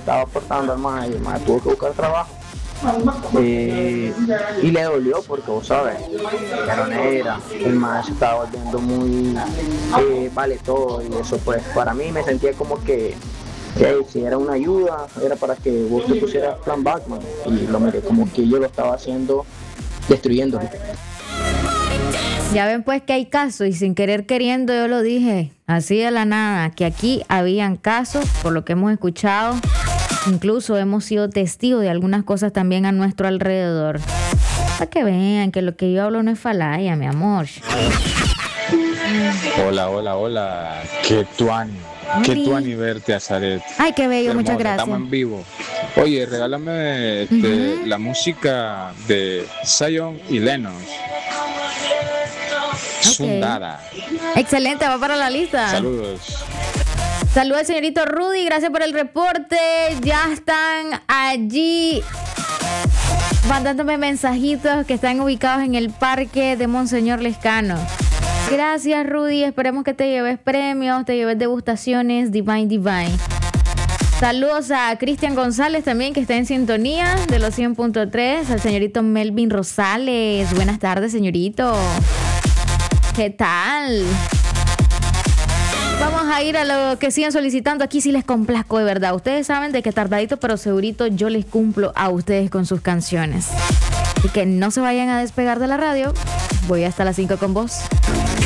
estaba portando al mae, y el mae tuvo que buscar trabajo. Y le dolió porque vos sabes, era negra, el mae se estaba volviendo muy vale todo, y eso pues para mí me sentía como que si era una ayuda, era para que vos te pusieras plan Batman, y lo miré como que yo lo estaba haciendo, destruyéndolo. Ya ven pues que hay casos, y sin querer queriendo yo lo dije, así de la nada, que aquí habían casos, por lo que hemos escuchado, incluso hemos sido testigos de algunas cosas también a nuestro alrededor. Para que vean que lo que yo hablo no es falaya, mi amor. Hola. Qué tuani verte, Azaret. Ay, qué bello, Hermosa, muchas gracias. estamos en vivo. Oye, regálame la música de Zion y Lennox. Sundada. Excelente, va para la lista. Saludos. Saludos al señorito Rudy, gracias por el reporte. Ya están allí mandándome mensajitos que están ubicados en el parque de Monseñor Lescano. Gracias, Rudy, esperemos que te lleves premios, te lleves degustaciones Divine. Saludos a Cristian González también, que está en sintonía de los 100.3, al señorito Melvin Rosales. Buenas tardes, señorito. ¿Qué tal? Vamos a ir a lo que siguen solicitando. Aquí sí les complazco de verdad. Ustedes saben de que tardadito pero segurito yo les cumplo a ustedes con sus canciones. Así que no se vayan a despegar de la radio. Voy hasta las 5 con vos.